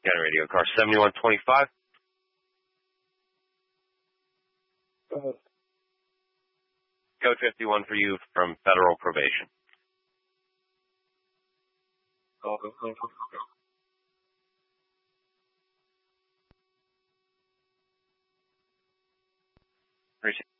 Scan Radio. Car 7125. Code 51 for you from Federal Probation. Appreciate it.